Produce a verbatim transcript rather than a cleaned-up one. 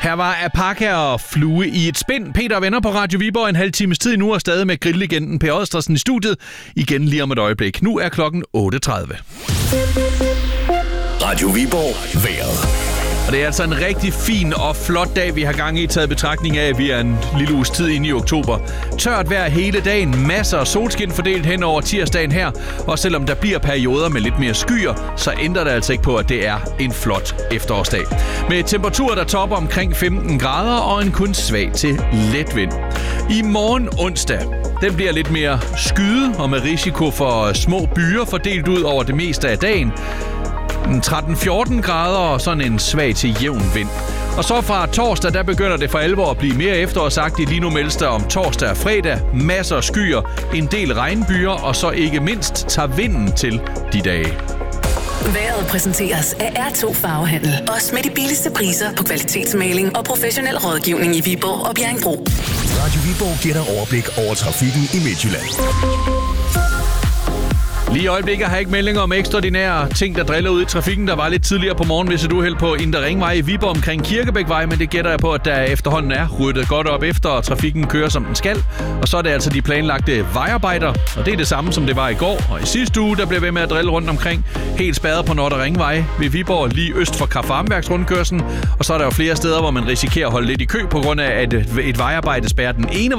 Her var Apaka og Flue i et spind. Peter og venner på Radio Viborg en halv times tid nu, og stadig med grilllegenden Per Odstersen i studiet. Igen lige om et øjeblik. Nu er klokken otte tredive. Radio Viborg vejret. Og det er altså en rigtig fin og flot dag, vi har gang i, taget betragtning af, at vi er en lille uges tid inde i oktober. Tørt vejr hele dagen, masser af solskin fordelt hen over tirsdagen her. Og selvom der bliver perioder med lidt mere skyer, så ændrer det altså ikke på, at det er en flot efterårsdag. Med temperaturer, der topper omkring femten grader og en kun svag til let vind. I morgen onsdag, den bliver lidt mere skyet og med risiko for små byer fordelt ud over det meste af dagen. tretten fjorten grader og sådan en svag til jævn vind. Og så fra torsdag, der begynder det for alvor at blive mere efterårsagtigt. Lige nu meldes der om torsdag og fredag. Masser af skyer, en del regnbyer, og så ikke mindst tager vinden til de dage. Vejret præsenteres af R to Farvehandel. Også med de billigste priser på kvalitetsmaling og professionel rådgivning i Viborg og Bjerringbro. Radio Viborg giver dig overblik over trafikken i Midtjylland. Lige i øjeblikket har jeg ikke meldinger om ekstraordinære ting, der driller ud i trafikken. Der var lidt tidligere på morgen, hvis du held på Indre Ringvej i Viborg omkring Kirkebækvej, men det gætter jeg på, at der efterhånden er ryddet godt op efter, og trafikken kører som den skal. Og så er det altså de planlagte vejarbejder, og det er det samme, som det var i går. Og i sidste uge, der blev ved med at drille rundt omkring, helt spærret på Nordre Ringvej ved Viborg, lige øst for Kraft-Varmeværks rundkørslen. Og så er der jo flere steder, hvor man risikerer at holde lidt i kø på grund af, at et vejarbejde spærrer den ene